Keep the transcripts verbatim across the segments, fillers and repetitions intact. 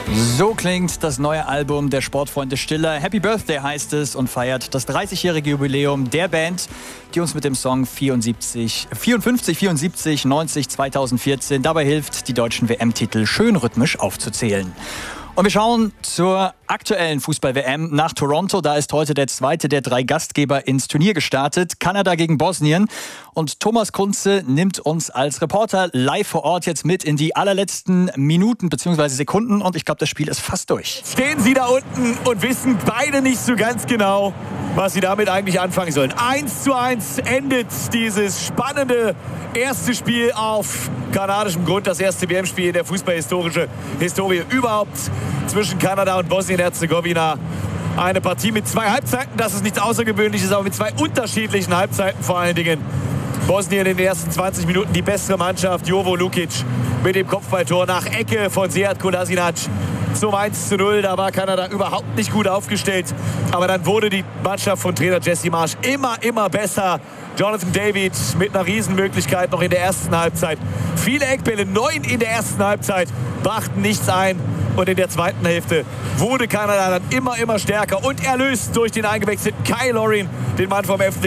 So klingt das neue Album der Sportfreunde Stiller. Happy Birthday heißt es und feiert das dreißigjährige Jubiläum der Band, die uns mit dem Song vierundsiebzig, vierundfünfzig, vierundsiebzig, neunzig, zweitausendvierzehn dabei hilft, die deutschen W M-Titel schön rhythmisch aufzuzählen. Und wir schauen zur aktuellen Fußball-W M nach Toronto. Da ist heute der zweite der drei Gastgeber ins Turnier gestartet. Kanada gegen Bosnien. Und Thomas Kunze nimmt uns als Reporter live vor Ort jetzt mit in die allerletzten Minuten bzw. Sekunden. Und ich glaube, das Spiel ist fast durch. Stehen sie da unten und wissen beide nicht so ganz genau, was sie damit eigentlich anfangen sollen. eins zu eins endet dieses spannende erste Spiel auf kanadischem Grund. Das erste W M-Spiel in der fußballhistorische Historie überhaupt zwischen Kanada und Bosnien-Herzegowina. Eine Partie mit zwei Halbzeiten, das ist nichts Außergewöhnliches, aber mit zwei unterschiedlichen Halbzeiten vor allen Dingen. Bosnien in den ersten zwanzig Minuten die bessere Mannschaft. Jovo Lukic mit dem Kopfballtor nach Ecke von Sead Kolasinac zum eins zu null. Da war Kanada überhaupt nicht gut aufgestellt. Aber dann wurde die Mannschaft von Trainer Jesse Marsch immer, immer besser. Jonathan David mit einer Riesenmöglichkeit noch in der ersten Halbzeit. Viele Eckbälle, neun in der ersten Halbzeit, brachten nichts ein. Und in der zweiten Hälfte wurde Kanada dann immer, immer stärker und erlöst durch den eingewechselten Kyle Lorin, den Mann vom F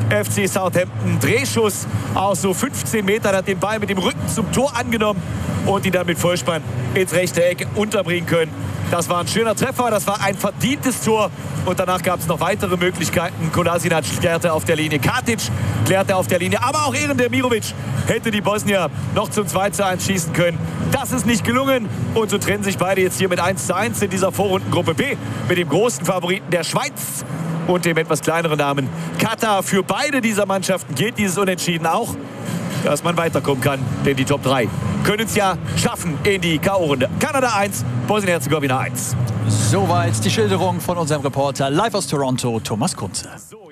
C Southampton. Drehschuss aus so fünfzehn Metern, hat den Ball mit dem Rücken zum Tor angenommen und ihn dann mit Vollspann ins rechte Eck unterbringen können. Das war ein schöner Treffer, das war ein verdientes Tor. Und danach gab es noch weitere Möglichkeiten. Kolasinac klärte auf der Linie, Katic klärte auf der Linie, aber auch Eren Demirovic hätte die Bosnier noch zum zwei zu eins schießen können. Das ist nicht gelungen und so trennen sich beide jetzt hier mit eins zu eins in dieser Vorrundengruppe B mit dem großen Favoriten der Schweiz und dem etwas kleineren Namen Katar. Für beide dieser Mannschaften gilt dieses Unentschieden auch, dass man weiterkommen kann, denn die Top drei können es ja schaffen in die K O-Runde. Kanada eins, Bosnien-Herzegowina eins. Soweit die Schilderung von unserem Reporter live aus Toronto, Thomas Kunze.